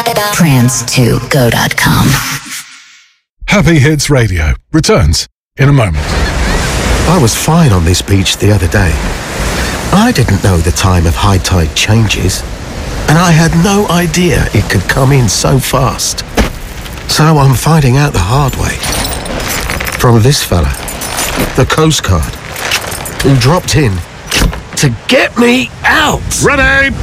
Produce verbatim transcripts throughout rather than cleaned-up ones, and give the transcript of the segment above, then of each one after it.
trance to go dot com. Happy Hits Radio returns in a moment. I was fine on this beach the other day. I didn't know the time of high tide changes, and I had no idea it could come in so fast. So I'm finding out the hard way. From this fella, the Coast Guard, who dropped in to get me out. Ready!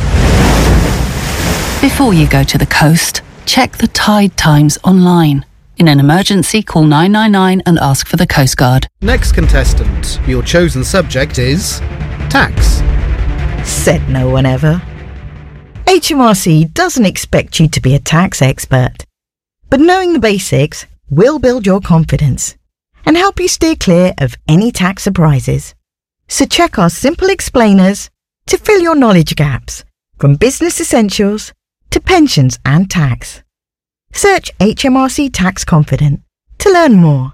Before you go to the coast, check the tide times online. In an emergency, call nine nine nine and ask for the Coast Guard. Next contestant, your chosen subject is tax. Said no one ever. H M R C doesn't expect you to be a tax expert, but knowing the basics will build your confidence and help you steer clear of any tax surprises. So check our simple explainers to fill your knowledge gaps, from business essentials to pensions and tax. Search H M R C Tax Confident to learn more.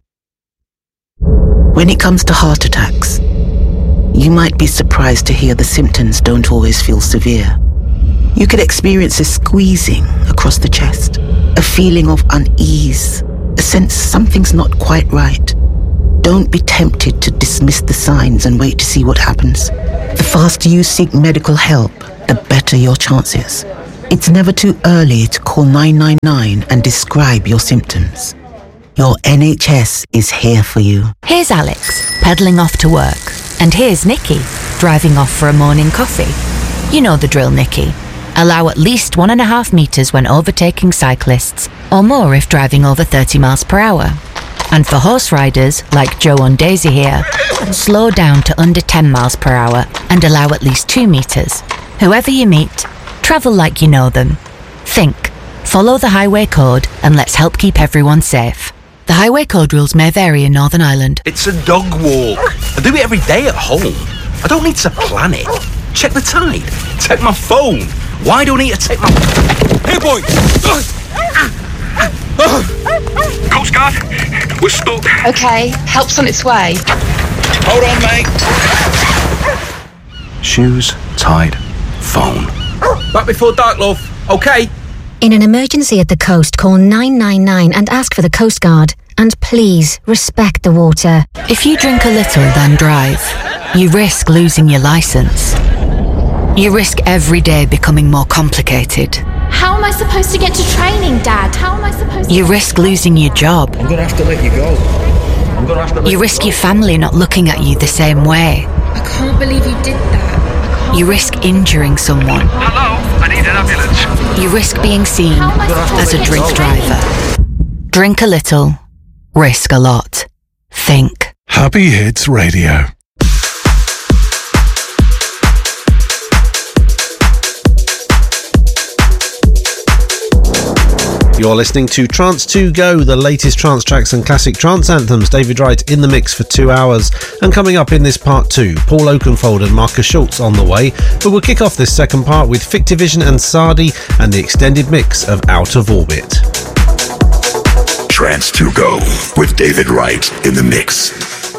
When it comes to heart attacks, you might be surprised to hear the symptoms don't always feel severe. You could experience a squeezing across the chest, a feeling of unease, a sense something's not quite right. Don't be tempted to dismiss the signs and wait to see what happens. The faster you seek medical help, the better your chances. It's never too early to call nine nine nine and describe your symptoms. Your N H S is here for you. Here's Alex, pedalling off to work. And here's Nikki, driving off for a morning coffee. You know the drill, Nikki. Allow at least one and a half metres when overtaking cyclists, or more if driving over thirty miles per hour. And for horse riders, like Joe on Daisy here, slow down to under ten miles per hour and allow at least two metres. Whoever you meet, travel like you know them. Think, follow the highway code, and let's help keep everyone safe. The highway code rules may vary in Northern Ireland. It's a dog walk. I do it every day at home. I don't need to plan it. Check the tide. Take my phone. Why do I need to take my... Hey, boy! Coast Guard, we're stuck. Okay, help's on its way. Hold on, mate. Shoes, tide, phone. Back before dark, love. Okay? In an emergency at the coast, call nine nine nine and ask for the Coast Guard. And please, respect the water. If you drink a little, then drive, you risk losing your licence. You risk every day becoming more complicated. How am I supposed to get to training, Dad? How am I supposed to... You risk losing your job. I'm gonna have to let you go. I'm gonna have to let You risk your family not looking at you the same way. I can't believe you did that. You risk injuring someone. Hello, I need an ambulance. You risk being seen as a drink driver. Drink a little, risk a lot. Think. Happy Hits Radio. You're listening to Trance to Go, the latest trance tracks and classic trance anthems. David Wright in the mix for two hours. And coming up in this part two, Paul Oakenfold and Marcus Schultz on the way. But we'll kick off this second part with Fictivision and Sadi and the extended mix of Out of Orbit. Trance to Go with David Wright in the mix.